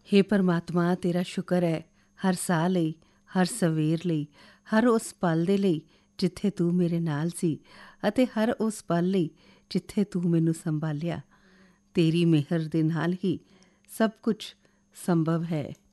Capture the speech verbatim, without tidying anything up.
ਹੇ ਪਰਮਾਤਮਾ, ਤੇਰਾ ਸ਼ੁਕਰ ਹੈ ਹਰ ਸਾਹ ਲਈ, ਹਰ ਸਵੇਰ ਲਈ, ਹਰ ਉਸ ਪਲ ਦੇ ਲਈ ਜਿੱਥੇ ਤੂੰ ਮੇਰੇ ਨਾਲ ਸੀ ਅਤੇ ਹਰ ਉਸ ਪਲ ਲਈ ਜਿੱਥੇ ਤੂੰ ਮੈਨੂੰ ਸੰਭਾਲਿਆ। ਤੇਰੀ ਮਿਹਰ ਦੇ ਨਾਲ ਹੀ ਸਭ ਕੁਝ ਸੰਭਵ ਹੈ।